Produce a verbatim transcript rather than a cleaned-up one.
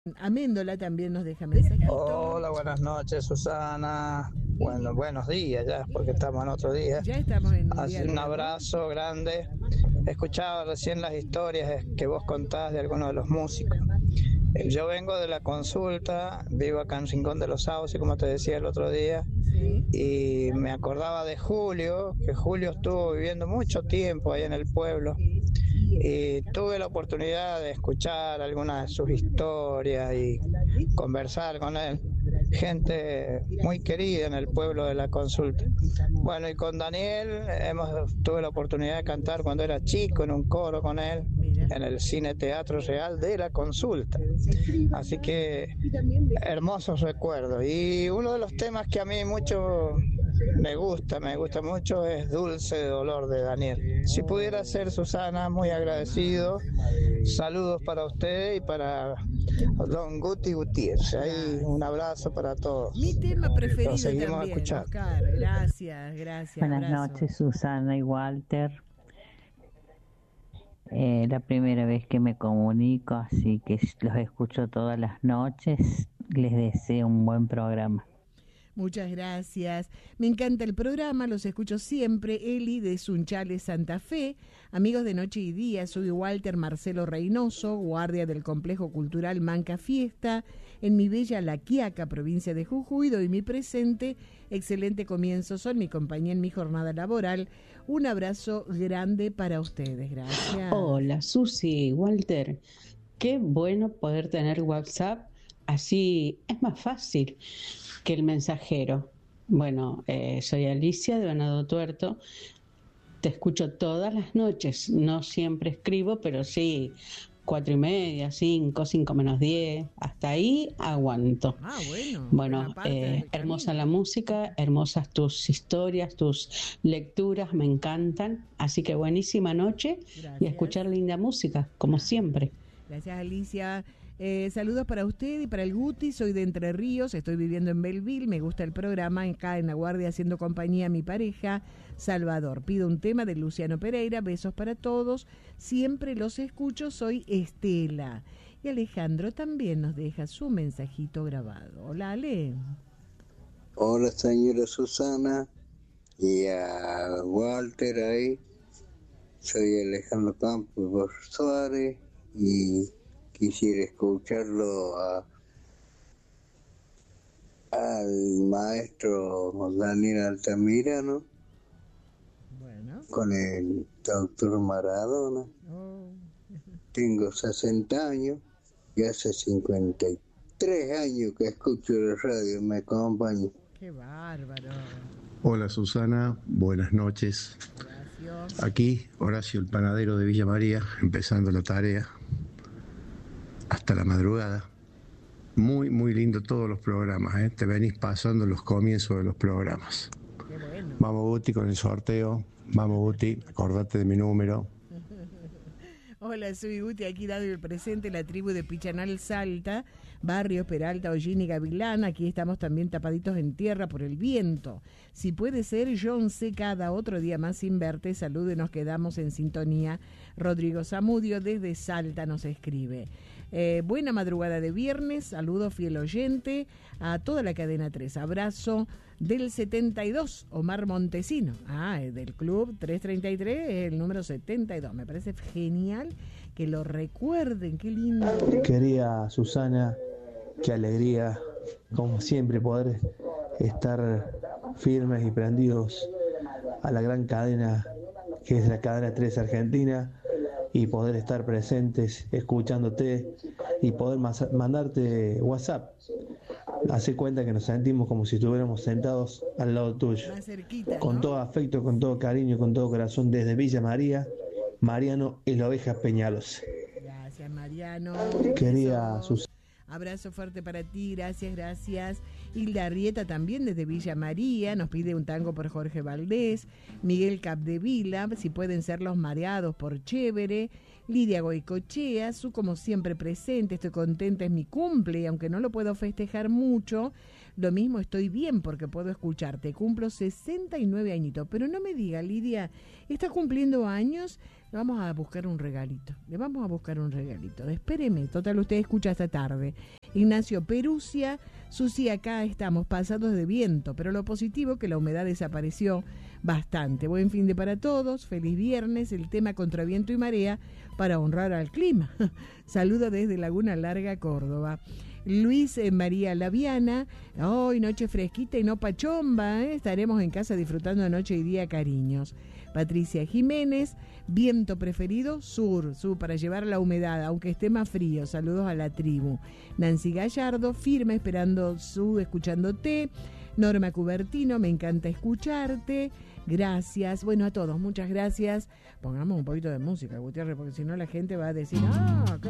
Améndola también nos deja mensajito. Hola, buenas noches, Susana. Bueno, buenos días ya, porque estamos en otro día. Ya estamos en un Así día un nuevo. abrazo grande. He escuchado recién las historias que vos contás de algunos de los músicos. Yo vengo de la consulta, vivo acá en Rincón de los Sauces, como te decía el otro día, Sí. y me acordaba de Julio, que Julio estuvo viviendo mucho tiempo ahí en el pueblo, y tuve la oportunidad de escuchar algunas de sus historias y conversar con él. Gente muy querida en el pueblo de la consulta. Bueno, y con Daniel hemos tuve la oportunidad de cantar cuando era chico en un coro con él, Mira. en el Cine Teatro Real de la Consulta. Así que hermosos recuerdos. Y uno de los temas que a mí mucho me gusta, me gusta mucho es Dulce de Dolor de Daniel. Si pudiera ser, Susana, muy agradecido. Saludos para usted y para don Guti Gutiérrez. Ahí un abrazo para todos. Mi tema Lo preferido seguimos también, escuchando. Oscar. Gracias, gracias. Buenas abrazo. noches, Susana y Walter. Eh, la primera vez que me comunico, así que los escucho todas las noches. Les deseo un buen programa. Muchas gracias. Me encanta el programa, los escucho siempre. Eli de Sunchales, Santa Fe. Amigos de Noche y Día, soy Walter Marcelo Reynoso, guardia del Complejo Cultural Manca Fiesta, en mi bella La Quiaca, provincia de Jujuy. Doy mi presente. Excelente comienzo, son mi compañía en mi jornada laboral. Un abrazo grande para ustedes. Gracias. Hola, Susi, Walter. Qué bueno poder tener WhatsApp. Así es más fácil que el mensajero. Bueno, eh, soy Alicia de Venado Tuerto. Te escucho todas las noches. No siempre escribo, pero sí, cuatro y media, cinco, cinco menos diez. Hasta ahí aguanto. Ah, bueno. Bueno, eh, hermosa la música, hermosas tus historias, tus lecturas, me encantan. Así que buenísima noche. Gracias. Y escuchar linda música, como siempre. Gracias, Alicia. Eh, saludos para usted y para el Guti. Soy de Entre Ríos, estoy viviendo en Belleville. Me gusta el programa, acá en La Guardia haciendo compañía a mi pareja, Salvador. Pido un tema de Luciano Pereira. Besos para todos. Siempre los escucho. Soy Estela. Y Alejandro también nos deja su mensajito grabado. Hola, Ale. Hola, señora Susana y a Walter ahí. Soy Alejandro Campos Suárez y quisiera escucharlo a, al maestro Daniel Altamirano. Bueno. Con el doctor Maradona. Oh. Tengo sesenta años y hace cincuenta y tres años que escucho la radio, me acompaña. Qué bárbaro. Hola Susana, buenas noches. Gracias. Aquí Horacio el panadero de Villa María, empezando la tarea hasta la madrugada. Muy, muy lindo todos los programas, ¿eh? Te venís pasando los comienzos de los programas. Qué bueno. Vamos Guti con el sorteo, vamos Guti, acordate de mi número. Hola, soy Guti, aquí dado el presente, la tribu de Pichanal Salta, Barrios Peralta, Hollín y Gavilán. Aquí estamos también tapaditos en tierra por el viento. Si puede ser, John C. cada otro día más sin verte. Saludos, nos quedamos en sintonía. Rodrigo Zamudio desde Salta nos escribe. Eh, buena madrugada de viernes, saludo fiel oyente a toda la cadena tres. Abrazo del setenta y dos, Omar Montesino. Ah, del club trescientos treinta y tres, es el número setenta y dos. Me parece genial que lo recuerden, qué lindo. Querida Susana, qué alegría, como siempre, poder estar firmes y prendidos a la gran cadena que es la cadena tres Argentina, y poder estar presentes escuchándote y poder mas- mandarte WhatsApp. Hace cuenta que nos sentimos como si estuviéramos sentados al lado tuyo. Más cerquita, Con ¿no? todo afecto, con todo cariño, con todo corazón, desde Villa María, Mariano y la Oveja Peñalos. Gracias, Mariano. Querida Besos. Susana. Abrazo fuerte para ti, gracias, gracias. Hilda Arrieta también desde Villa María, nos pide un tango por Jorge Valdés. Miguel Capdevila, si pueden ser Los Mareados por Chévere. Lidia Goicochea, su como siempre presente, estoy contenta, es mi cumple y aunque no lo puedo festejar mucho, lo mismo estoy bien porque puedo escucharte. Cumplo sesenta y nueve añitos, pero no me diga, Lidia, ¿está cumpliendo años? Le vamos a buscar un regalito, le vamos a buscar un regalito. Espéreme, total, usted escucha esta tarde. Ignacio Perusia, Susi, acá estamos pasados de viento, pero lo positivo que la humedad desapareció bastante. Buen fin de para todos, feliz viernes, el tema contra viento y marea para honrar al clima. Saludo desde Laguna Larga, Córdoba. Luis eh, María Laviana, hoy noche fresquita y no pachomba, ¿eh? Estaremos en casa disfrutando de noche y día, cariños. Patricia Jiménez, viento preferido, sur, sur, para llevar la humedad, aunque esté más frío, saludos a la tribu. Nancy Gallardo, firme, esperando su, escuchándote. Norma Cubertino, me encanta escucharte, gracias, bueno, a todos, muchas gracias. Pongamos un poquito de música, Gutiérrez, porque si no la gente va a decir, ah,